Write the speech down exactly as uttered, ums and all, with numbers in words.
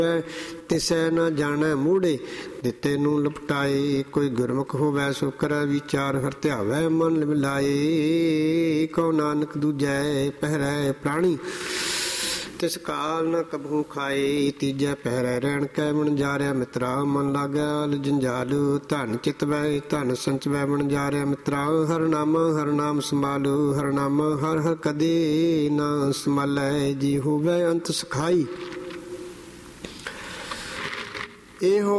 ਤਿਸੈ ਨਾ ਜਾਣੈ ਮੂੜੇ, ਦਿੱਤੇ ਨੂੰ ਲਪਟਾਏ। ਕੋਈ ਗੁਰਮੁਖ ਹੋਵੈ ਸੋ ਕਰੈ ਵਿਚਾਰ, ਹਰਿ ਧਿਆਵੈ ਮਨ ਮਿਲਾਏ। ਕਉ ਨਾਨਕ ਦੂਜੈ ਪਹਿਰੈ ਪ੍ਰਾਣੀ, ਤਿਸ ਕਾਲ ਨ ਕਬਹੂ ਖਾਏ। ਤੀਜੈ ਪਹਿਰੈ ਰਹਿਣ ਕੈ ਵਣਜਾਰਿਆ ਮਿੱਤਰਾ, ਮਨ ਲਾਗੈ ਆਲ ਜੰਜਾਲ। ਧਨ ਚਿਤਵੈ ਧਨ ਸੰਚਵੈ ਵਣਜਾਰਿਆ ਮਿੱਤਰਾ, ਹਰਿ ਨਾਮ ਹਰਿ ਨਾਮ ਸੰਭਾਲੋ। ਹਰਿ ਨਾਮ ਹਰਿ ਹਰਿ ਕਦੇ ਨਾ ਸੰਭਾਲੈ, ਜੀ ਹੋਵੈ ਅੰਤ ਸਖਾਈ। ਇਹੋ